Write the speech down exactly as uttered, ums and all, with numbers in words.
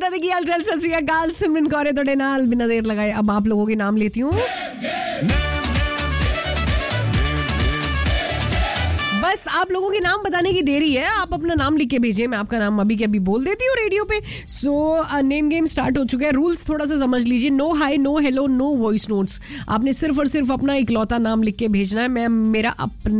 दादा दी की हाल चाल, सत श्री अकाल, सिमरन कौर तोड़े नाल बिना देर लगाए अब आप लोगों के नाम लेती हूँ। बस आप लोगों के नाम बताने की देरी है, आप अपना नाम लिख के भेजिए, मैं आपका नाम अभी के अभी बोल देती हूँ रेडियो पे। सो नेम गेम स्टार्ट हो चुका है। रूल्स थोड़ा सा समझ लीजिए, no high, no hello, no voice notes. आपने सिर्फ और सिर्फ अपना इकलौता नाम लिख के भेजना है। मैं मेरा अपना